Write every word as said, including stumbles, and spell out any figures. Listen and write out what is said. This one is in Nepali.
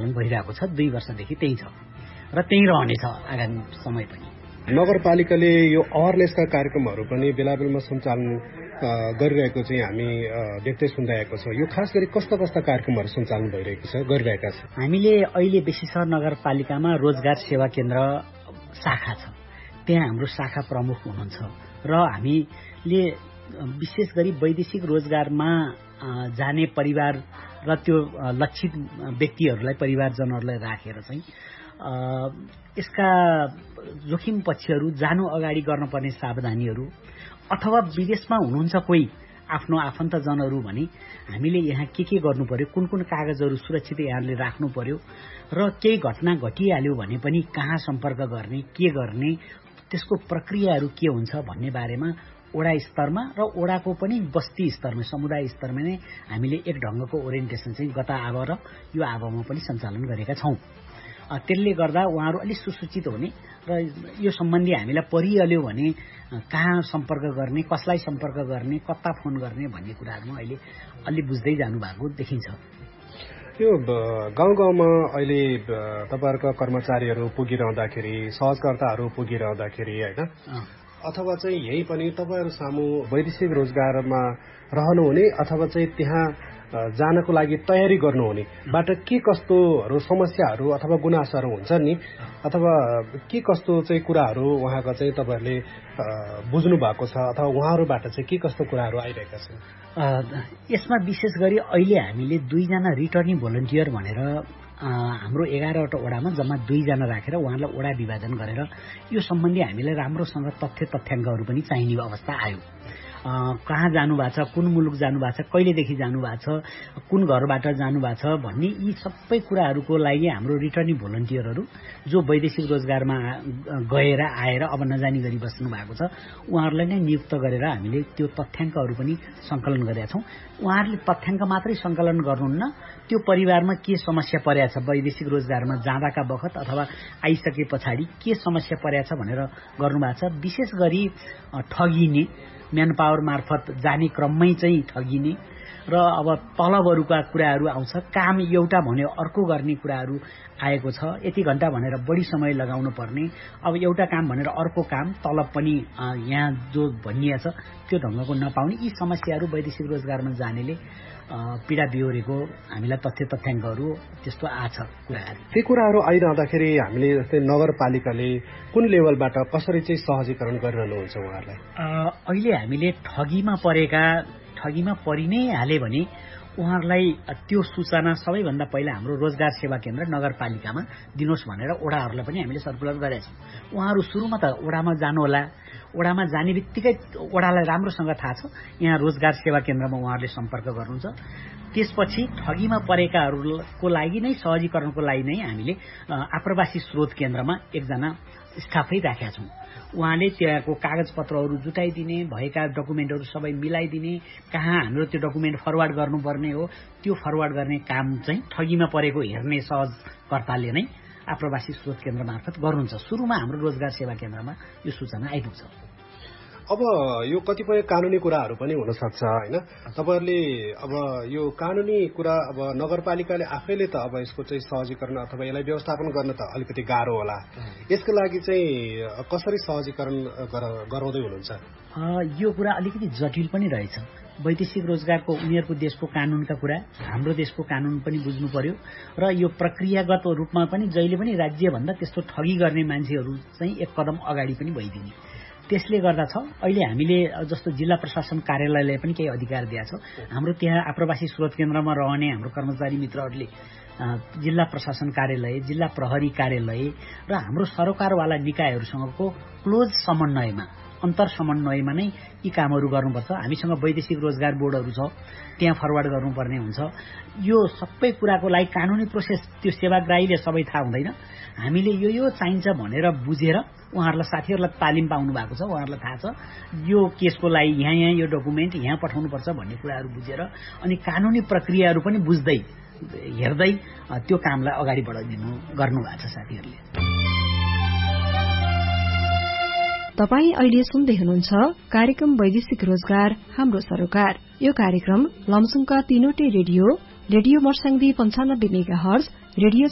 भइरहेको छ, दुई वर्षदेखि त्यही छ र त्यही रहनेछ आगामी समय पनि। नगरपालिकाले यो अवेरनेसका कार्यक्रमहरू पनि बेला बेलामा सञ्चालन गरिरहेको चाहिँ हामी देख्दै सुन्दैआएको छ। यो खास गरी कस्ता कस्ता कार्यक्रमहरू सञ्चालन भइरहेको छ, गरिरहेका छ? हामीले अहिले बेसीसर नगरपालिकामा रोजगार सेवा केन्द्र शाखा छ, त्यहाँ हाम्रो शाखा प्रमुख हुनुहुन्छ र हामीले विशेष गरी वैदेशिक रोजगारमा जाने परिवार र त्यो लक्षित व्यक्तिहरूलाई, परिवारजनहरूलाई राखेर चाहिँ यसका जोखिम पक्षहरू, जानु अगाडि गर्नुपर्ने सावधानीहरू, अथवा विदेशमा हुनुहुन्छ कोही आफ्नो आफन्तजनहरू भने हामीले यहाँ के के गर्नु पर्यो, कुन कुन कागजहरू सुरक्षित यहाँले राख्नु पर्यो र केही घटना घटिहाल्यो भने पनि कहाँ सम्पर्क गर्ने, के गर्ने, त्यसको प्रक्रियाहरू के हुन्छ भन्ने बारेमा वडा स्तरमा र वडाको पनि बस्ती स्तरमा, समुदाय स्तरमा नै हामीले एक ढङ्गको ओरिएन्टेसन चाहिँ गत आव र यो आवमा पनि सञ्चालन गरेका छौँ। त्यसले गर्दा उहाँहरू अलिक सुसूचित हुने र यो सम्बन्धी हामीलाई परिहाल्यो भने कहाँ सम्पर्क गर्ने, कसलाई सम्पर्क गर्ने, कता फोन गर्ने भन्ने कुराहरूमा अहिले अलि बुझ्दै जानु भएको देखिन्छ। यो गाउँ गाउँमा अहिले तपाईँहरूका कर्मचारीहरू पुगिरहँदाखेरि, सहजकर्ताहरू पुगिरहँदाखेरि होइन, अथवा चाहिँ यही पनि तपाईँहरू सामु वैदेशिक रोजगारमा रहनुहुने अथवा चाहिँ त्यहाँ जानको लागि तयारी गर्नुहुने बाट के कस्तोहरू समस्याहरू अथवा गुनासोहरू हुन्छ नि, अथवा के कस्तो चाहिँ कुराहरू उहाँको चाहिँ तपाईँहरूले बुझ्नु भएको छ, अथवा उहाँहरूबाट चाहिँ के कस्तो कुराहरू आइरहेका छन्? यसमा विशेष गरी अहिले हामीले दुईजना रिटर्निङ भोलिन्टियर भनेर हाम्रो एघारवटा वडामा जम्मा दुईजना राखेर उहाँलाई वडा विभाजन गरेर यो सम्बन्धी हामीलाई राम्रोसँग तथ्य तथ्याङ्कहरू पनि चाहिने अवस्था आयो। कहाँ जानुभएको छ, कुन मुलुक जानुभएको छ, कहिलेदेखि जानुभएको छ, कुन घरबाट जानुभएको छ भन्ने यी सबै कुराहरूको लागि हाम्रो रिटर्निङ भोलिन्टियरहरू जो वैदेशिक रोजगारमा गएर आएर अब नजानी गरी बस्नु भएको छ उहाँहरूलाई नै नियुक्त गरेर हामीले त्यो तथ्याङ्कहरू पनि सङ्कलन गरेका छौँ। उहाँहरूले तथ्याङ्क मात्रै सङ्कलन गर्नुहुन्न, त्यो परिवारमा के समस्या परेको छ, वैदेशिक रोजगारमा जाँदाका बखत अथवा आइसके पछाडि के समस्या परेको छ भनेर गर्नुभएको छ। विशेष गरी ठगिने, म्यान पावर मार्फत जाने क्रममै चाहिँ ठगिने र अब तलबहरूका कुराहरू आउँछ, काम एउटा भन्यो अर्को गर्ने कुराहरू आएको छ, यति घण्टा भनेर बढी समय लगाउनु पर्ने, अब एउटा काम भनेर अर्को काम, तलब पनि यहाँ जो भनिएको छ त्यो ढङ्गको नपाउने, यी समस्याहरू वैदेशिक रोजगारमा जानेले पीडा बिहोरेको हामीलाई तथ्य तथ्याङ्कहरू त्यस्तो आछ कुराहरू। ती कुराहरू आइरहँदाखेरि हामीले जस्तै नगरपालिकाले कुन लेभलबाट कसरी चाहिँ सहजीकरण गरिरहनुहुन्छ उहाँहरूलाई? अहिले हामीले ठगीमा परेका, ठगीमा परि नै हाले भने उहाँहरूलाई त्यो सूचना सबैभन्दा पहिला हाम्रो रोजगार सेवा केन्द्र नगरपालिकामा दिनुहोस् भनेर वडाहरूलाई पनि हामीले सर्कुलर गरेका छौँ। उहाँहरू सुरुमा त वडामा जानुहोला, वडामा जाने बित्तिकै वडालाई राम्रोसँग थाहा छ यहाँ रोजगार सेवा केन्द्रमा उहाँहरूले सम्पर्क गर्नुहुन्छ। त्यसपछि ठगीमा परेकाहरूको लागि नै, सहजीकरणको लागि नै हामीले आप्रवासी स्रोत केन्द्रमा एकजना स्टाफै राखेका छौँ। उहाँले त्यहाँको कागजपत्रहरू जुटाइदिने, भएका डकुमेन्टहरू सबै मिलाइदिने, कहाँ हाम्रो त्यो डकुमेन्ट फरवार्ड गर्नुपर्ने हो त्यो फरवार्ड गर्ने काम चाहिँ ठगीमा परेको हेर्ने सहजकर्ताले नै आप्रवासी स्रोत केन्द्र मार्फत गर्नुहुन्छ। सुरुमा हाम्रो रोजगार सेवा केन्द्रमा यो सूचना आइपुग्छ। अब यो कतिपय कानुनी कुराहरू पनि हुनसक्छ होइन, तपाईँहरूले अब यो कानुनी कुरा अब नगरपालिकाले आफैले त अब यसको चाहिँ सहजीकरण अथवा यसलाई व्यवस्थापन गर्न त अलिकति गाह्रो होला, यसको लागि चाहिँ कसरी सहजीकरण गराउँदै हुनुहुन्छ? यो कुरा अलिकति जटिल पनि रहेछ। वैदेशिक रोजगारको उनीहरूको देशको कानुनका कुरा, हाम्रो देशको कानुन पनि बुझ्नु पर्यो र यो प्रक्रियागत रूपमा पनि जहिले पनि राज्यभन्दा त्यस्तो ठगी गर्ने मान्छेहरू चाहिँ एक कदम अगाडि पनि भइदिने। त्यसले गर्दा छ अहिले हामीले जस्तो जिल्ला प्रशासन कार्यालयले पनि केही अधिकार दिएको छ। हाम्रो त्यहाँ आप्रवासी स्रोत केन्द्रमा रहने हाम्रो कर्मचारी मित्रहरूले जिल्ला प्रशासन कार्यालय, जिल्ला प्रहरी कार्यालय र हाम्रो सरकारवाला निकायहरूसँगको क्लोज समन्वयमा, अन्तर समन्वयमा नै यी कामहरू गर्नुपर्छ। हामीसँग वैदेशिक रोजगार बोर्डहरू छ, त्यहाँ फरवार्ड गर्नुपर्ने हुन्छ। यो सबै कुराको लागि कानुनी प्रोसेस त्यो सेवाग्राहीले सबै थाहा हुँदैन। हामीले यो यो चाहिन्छ भनेर बुझेर उहाँहरूलाई, साथीहरूलाई तालिम पाउनु भएको छ, उहाँहरूलाई थाहा छ यो केसको लागि यहाँ यहाँ यो डकुमेन्ट यहाँ पठाउनुपर्छ भन्ने कुराहरू बुझेर अनि कानुनी प्रक्रियाहरू पनि बुझ्दै हेर्दै त्यो कामलाई अगाडि बढाइदिनु गर्नुभएको छ साथीहरूले। तपाई अहिले सुन्दै हुनुहुन्छ कार्यक्रम वैदेशिक रोजगार हाम्रो सरोकार। यो कार्यक्रम लमजुङका तीनवटै रेडियो रेडियो मर्साङदी पञ्चानब्बे मेगा हर्ज, रेडियो